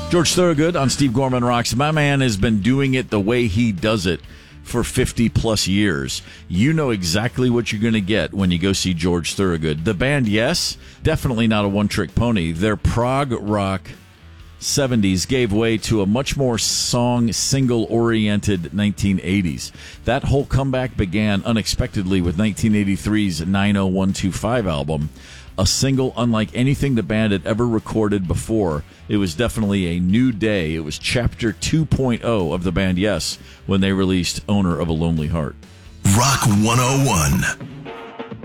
George Thorogood on Steve Gorman Rocks. My man has been doing it the way he does it for 50-plus years. You know exactly what you're going to get when you go see George Thorogood. The band, yes, definitely not a one-trick pony. Their prog rock 70s gave way to a much more song, single-oriented 1980s. That whole comeback began unexpectedly with 1983's 90125 album, a single unlike anything the band had ever recorded before. It was definitely a new day. It was chapter 2.0 of the band, yes, when they released Owner of a Lonely Heart. Rock 101.